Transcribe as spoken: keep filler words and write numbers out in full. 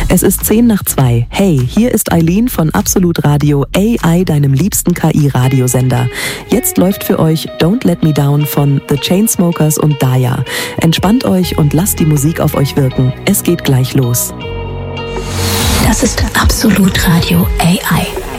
Es ist zehn nach zwei. Hey, hier ist Eileen von Absolut Radio A I, deinem liebsten K I-Radiosender. Jetzt läuft für euch Don't Let Me Down von The Chainsmokers und Daya. Entspannt euch und lasst die Musik auf euch wirken. Es geht gleich los. Das ist Absolut Radio A I.